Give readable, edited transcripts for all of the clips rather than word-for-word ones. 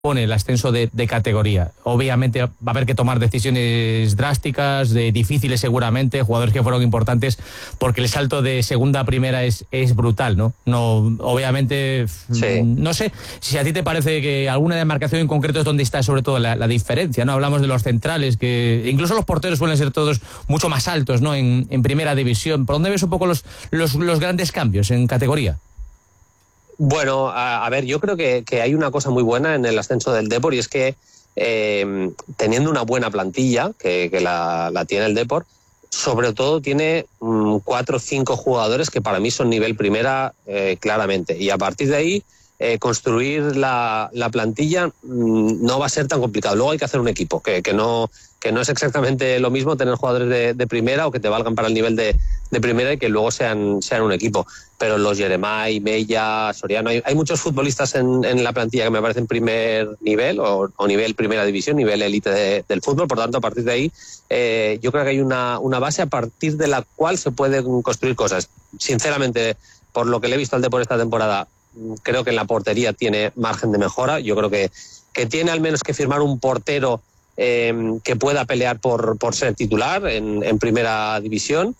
pone el ascenso de categoría. Obviamente va a haber que tomar decisiones drásticas, difíciles seguramente, jugadores que fueron importantes, porque el salto de segunda a primera es brutal, ¿no? Obviamente, sí. No sé si a ti te parece que alguna demarcación en concreto es donde está sobre todo la diferencia, ¿no? Hablamos de los centrales, que incluso los porteros suelen ser todos mucho más altos, ¿no? En primera división. ¿Por dónde ves un poco los grandes cambios en categoría? Bueno, a ver, yo creo que hay una cosa muy buena en el ascenso del Depor, y es que teniendo una buena plantilla, que la tiene el Depor, sobre todo tiene 4 o 5 jugadores que para mí son nivel primera claramente, y a partir de ahí construir la plantilla no va a ser tan complicado. Luego hay que hacer un equipo, que no es exactamente lo mismo tener jugadores de primera o que te valgan para el nivel de primera y que luego sean un equipo. Pero los Jeremai, Mella, Soriano, hay muchos futbolistas en la plantilla que me parecen primer nivel o nivel primera división, nivel élite del fútbol. Por tanto, a partir de ahí yo creo que hay una base a partir de la cual se pueden construir cosas. Sinceramente, por lo que le he visto al Depor esta temporada, creo que en la portería tiene margen de mejora. Yo creo que tiene al menos que firmar un portero que pueda pelear por ser titular en primera división,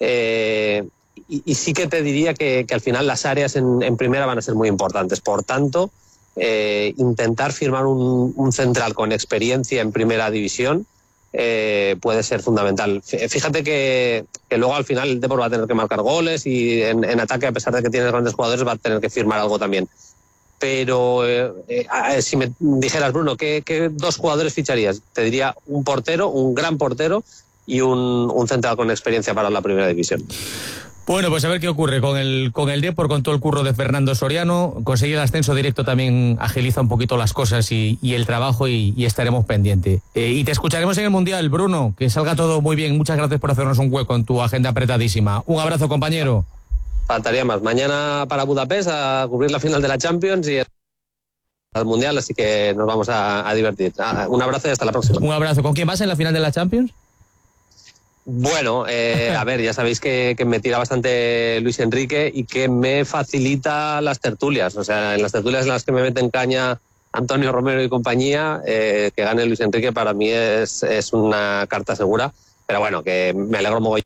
y sí que te diría que al final las áreas en primera van a ser muy importantes. Por tanto, intentar firmar un central con experiencia en primera división puede ser fundamental. Fíjate que luego al final el Depor va a tener que marcar goles, y en ataque, a pesar de que tiene grandes jugadores, va a tener que firmar algo también. Pero si me dijeras, Bruno, ¿qué 2 jugadores ficharías? Te diría un portero, un gran portero, y un central con experiencia para la primera división. Bueno, pues a ver qué ocurre con el Depor, con todo el curro de Fernando Soriano. Conseguir el ascenso directo también agiliza un poquito las cosas y el trabajo, y estaremos pendientes. Y te escucharemos en el Mundial, Bruno. Que salga todo muy bien. Muchas gracias por hacernos un hueco en tu agenda apretadísima. Un abrazo, compañero. Faltaría más. Mañana para Budapest a cubrir la final de la Champions y al Mundial, así que nos vamos a divertir. Un abrazo y hasta la próxima. Un abrazo. ¿Con quién vas en la final de la Champions? Bueno, a ver, ya sabéis que me tira bastante Luis Enrique y que me facilita las tertulias. O sea, en las tertulias en las que me meten caña Antonio Romero y compañía, que gane Luis Enrique para mí es una carta segura. Pero bueno, que me alegro mogollón.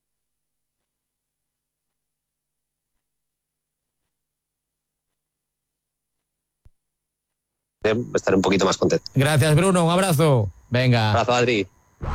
Estaré un poquito más contento. Gracias, Bruno. Un abrazo. Venga. Un abrazo, Adri.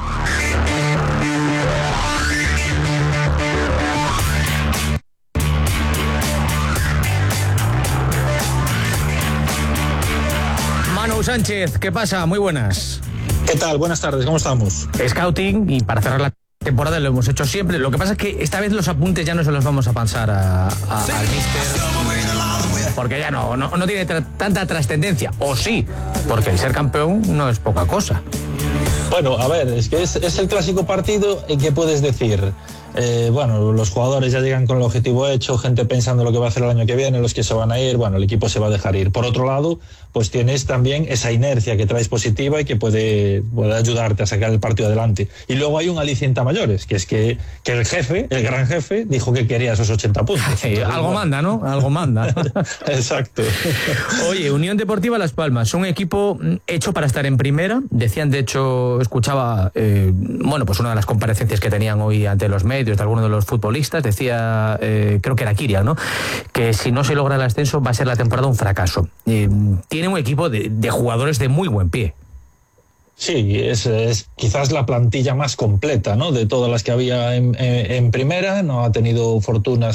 Manu Sánchez, ¿qué pasa? Muy buenas. ¿Qué tal? Buenas tardes, ¿cómo estamos? Scouting, y para cerrar la temporada lo hemos hecho siempre. Lo que pasa es que esta vez los apuntes ya no se los vamos a pasar al míster, porque ya no tiene tanta trascendencia. O sí, porque el ser campeón no es poca cosa. Bueno, a ver, es que es el clásico partido en que puedes decir, bueno, los jugadores ya llegan con el objetivo hecho, gente pensando lo que va a hacer el año que viene, los que se van a ir, bueno, el equipo se va a dejar ir. Por otro lado, pues tienes también esa inercia que traes positiva y que puede ayudarte a sacar el partido adelante. Y luego hay un aliciente a mayores, que es que el gran jefe, dijo que quería esos 80 puntos. Sí, entonces, algo manda, ¿no? Algo manda. Exacto. Oye, Unión Deportiva Las Palmas, un equipo hecho para estar en primera. Decían, de hecho, escuchaba, bueno, pues una de las comparecencias que tenían hoy ante los medios de algunos de los futbolistas, decía, creo que era Kirian, ¿no?, que si no se logra el ascenso va a ser la temporada un fracaso. Tiene un equipo de jugadores de muy buen pie. Sí, es quizás la plantilla más completa, ¿no?, de todas las que había en primera. No ha tenido fortuna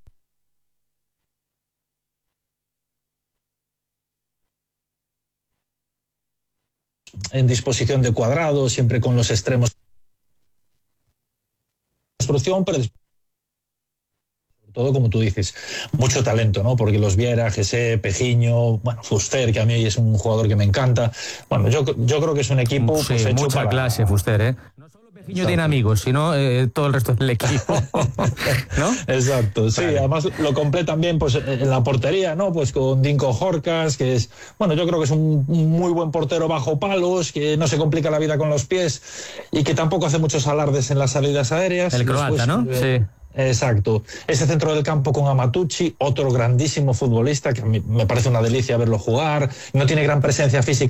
en disposición de Cuadrado, siempre con los extremos construcción, pero sobre todo, como tú dices, mucho talento, ¿no? Porque los Viera, Jesse, Pejiño, bueno, Fuster, que a mí es un jugador que me encanta. Bueno, yo creo que es un equipo, sí, pues, hecho mucha para... clase, Fuster, ¿eh? No solo Pejiño tiene amigos, sino todo el resto del equipo, ¿no? Exacto, sí, vale. Además lo completan bien, pues, en la portería, ¿no? Pues con Dinko Horkas, que es, bueno, yo creo que es un muy buen portero bajo palos, que no se complica la vida con los pies y que tampoco hace muchos alardes en las salidas aéreas. El croata, ¿no? Sí. Exacto. Ese centro del campo con Amatucci, otro grandísimo futbolista que a mí me parece una delicia verlo jugar. No tiene gran presencia física